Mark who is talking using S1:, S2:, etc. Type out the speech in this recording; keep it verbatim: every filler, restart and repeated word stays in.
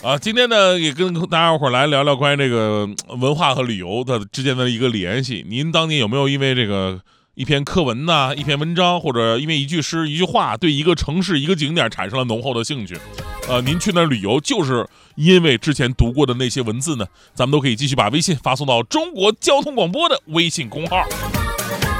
S1: 啊，今天呢也跟大家伙儿来聊聊关于这个文化和旅游的之间的一个联系。您当年有没有因为这个一篇课文呐、一篇文章，或者因为一句诗、一句话，对一个城市、一个景点产生了浓厚的兴趣？呃，您去那儿旅游，就是因为之前读过的那些文字呢？咱们都可以继续把微信发送到中国交通广播的微信公号。